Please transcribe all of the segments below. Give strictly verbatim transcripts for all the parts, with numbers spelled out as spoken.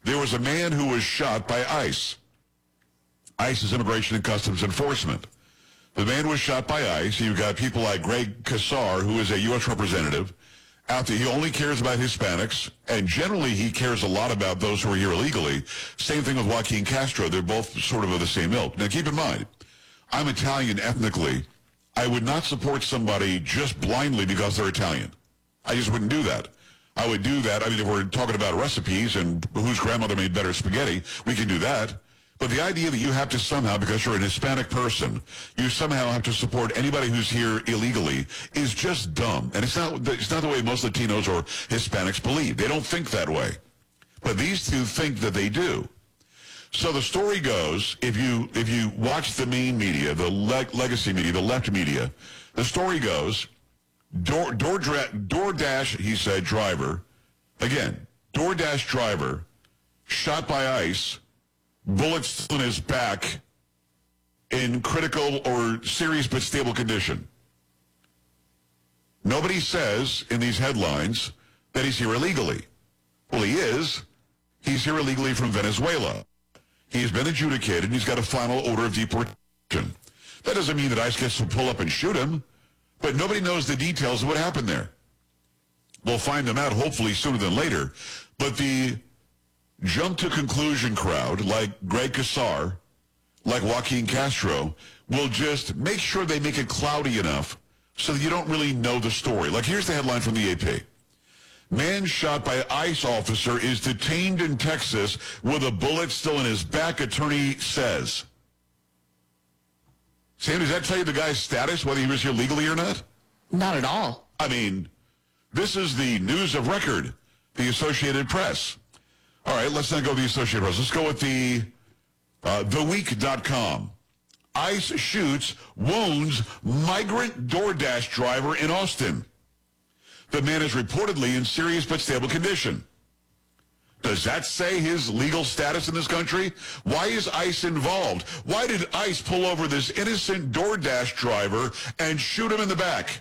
There was a man who was shot by ICE. ICE is Immigration and Customs Enforcement. The man was shot by ICE. You've got people like Greg Casar, who is a U S representative, out there. He only cares about Hispanics, and generally he cares a lot about those who are here illegally. Same thing with Joaquin Castro. They're both sort of of the same ilk. Now, keep in mind, I'm Italian ethnically. I would not support somebody just blindly because they're Italian. I just wouldn't do that. I would do that. I mean, if we're talking about recipes and whose grandmother made better spaghetti, we can do that. But the idea that you have to somehow, because you're an Hispanic person, you somehow have to support anybody who's here illegally is just dumb. And it's not, it's not the way most Latinos or Hispanics believe. They don't think that way. But these two think that they do. So the story goes, if you if you watch the main media, the leg, legacy media, the left media, the story goes, Door, Door, DoorDash, he said, driver, again, DoorDash driver, shot by ICE, bullets in his back, in critical or serious but stable condition. Nobody says in these headlines that he's here illegally. Well, he is. He's here illegally from Venezuela. He's been adjudicated, and he's got a final order of deportation. That doesn't mean that ICE gets to pull up and shoot him, but nobody knows the details of what happened there. We'll find them out hopefully sooner than later. But the jump to conclusion crowd, like Greg Casar, like Joaquin Castro, will just make sure they make it cloudy enough so that you don't really know the story. Like, here's the headline from the A P. Man shot by ICE officer is detained in Texas with a bullet still in his back, attorney says. Sam, does that tell you the guy's status, whether he was here legally or not? Not at all. I mean, this is the news of record, the Associated Press. All right, let's not go with the Associated Press. Let's go with the uh, the week dot com. ICE shoots, wounds migrant DoorDash driver in Austin. The man is reportedly in serious but stable condition. Does that say his legal status in this country? Why is ICE involved? Why did ICE pull over this innocent DoorDash driver and shoot him in the back?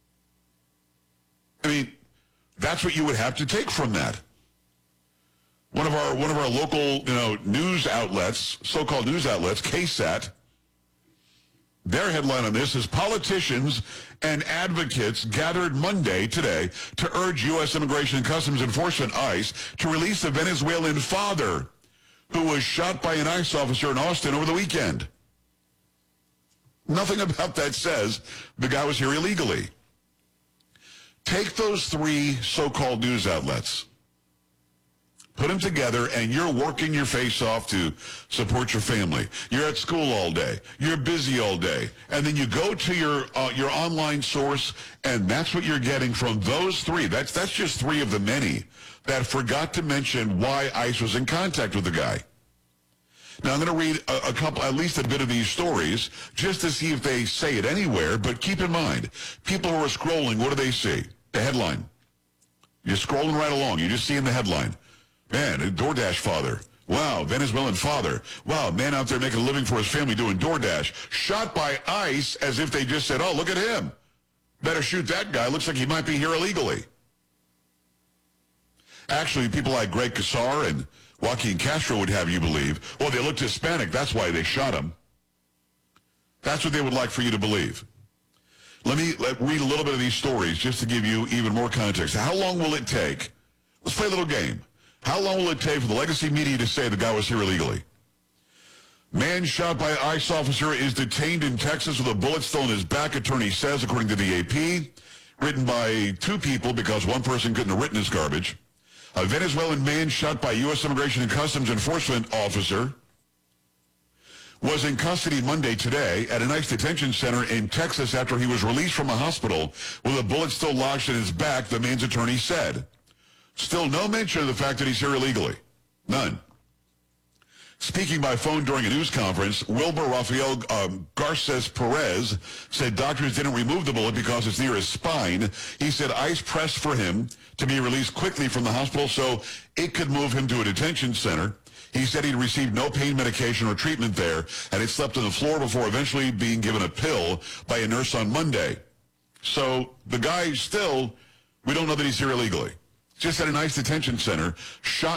I mean, that's what you would have to take from that. One of our one of our local, you know, news outlets, so-called news outlets, K S A T, their headline on this is politicians and advocates gathered Monday, today, to urge U S Immigration and Customs Enforcement, ICE, to release a Venezuelan father who was shot by an ICE officer in Austin over the weekend. Nothing about that says the guy was here illegally. Take those three so-called news outlets, put them together, and you're working your face off to support your family. You're at school all day. You're busy all day. And then you go to your uh, your online source, and that's what you're getting from those three. That's, that's just three of the many that forgot to mention why ICE was in contact with the guy. Now, I'm going to read a, a couple, at least a bit of these stories, just to see if they say it anywhere. But keep in mind, people who are scrolling, what do they see? The headline. You're scrolling right along. You're just seeing the headline. Man, a DoorDash father. Wow, Venezuelan father. Wow, man out there making a living for his family doing DoorDash. Shot by ICE as if they just said, oh, look at him. Better shoot that guy. Looks like he might be here illegally. Actually, people like Greg Casar and Joaquin Castro would have you believe, well, they looked Hispanic. That's why they shot him. That's what they would like for you to believe. Let me let, read a little bit of these stories just to give you even more context. How long will it take? Let's play a little game. How long will it take for the legacy media to say the guy was here illegally? Man shot by ICE officer is detained in Texas with a bullet still in his back, attorney says, according to the A P. Written by two people because one person couldn't have written this garbage. A Venezuelan man shot by U S Immigration and Customs Enforcement officer was in custody Monday today at an ICE detention center in Texas after he was released from a hospital with a bullet still lodged in his back, the man's attorney said. Still no mention of the fact that he's here illegally. None. Speaking by phone during a news conference, Wilbur Rafael um, Garces Perez said doctors didn't remove the bullet because it's near his spine. He said ICE pressed for him to be released quickly from the hospital so it could move him to a detention center. He said he'd received no pain medication or treatment there and had slept on the floor before eventually being given a pill by a nurse on Monday. So the guy still, we don't know that he's here illegally. Just at an ICE detention center, shot